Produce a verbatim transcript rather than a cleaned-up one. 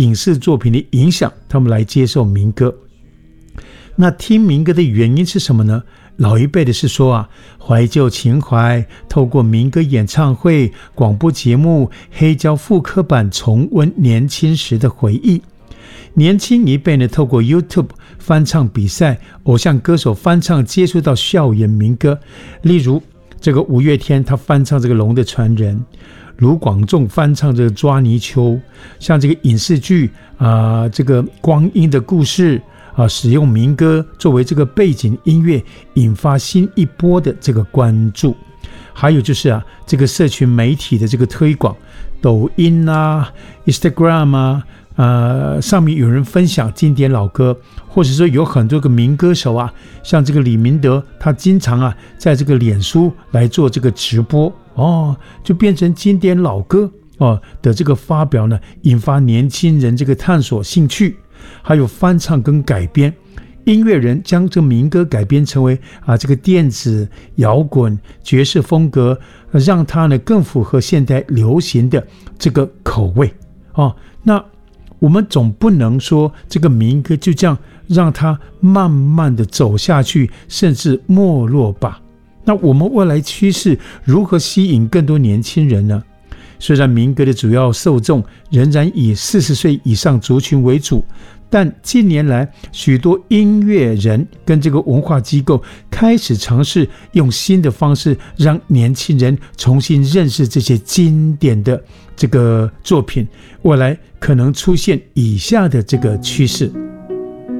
影视作品的影响，他们来接受民歌。那听民歌的原因是什么呢？老一辈的是说啊，怀旧情怀，透过民歌演唱会、广播节目、黑胶复刻版重温年轻时的回忆。年轻一辈呢，透过 YouTube 翻唱比赛、偶像歌手翻唱，接触到校园民歌。例如这个五月天，他翻唱这个《龙的传人》，卢广仲翻唱这个《抓泥鳅》，像这个影视剧啊、呃，这个《光阴的故事》啊，使用民歌作为这个背景音乐，引发新一波的这个关注。还有就是啊，这个社群媒体的这个推广，抖音啊、Instagram 啊，呃，上面有人分享经典老歌，或者说有很多个民歌手啊，像这个李明德，他经常啊在这个脸书来做这个直播哦，就变成经典老歌哦的这个发表呢，引发年轻人这个探索兴趣。还有翻唱跟改编，音乐人将这个民歌改编成为啊这个电子、摇滚、爵士风格，让它呢更符合现代流行的这个口味哦。那我们总不能说这个民歌就这样让它慢慢的走下去，甚至没落吧？那我们未来趋势如何吸引更多年轻人呢？虽然民歌的主要受众仍然以四十岁以上族群为主，但近年来许多音乐人跟这个文化机构开始尝试用新的方式让年轻人重新认识这些经典的这个作品，未来可能出现以下的这个趋势。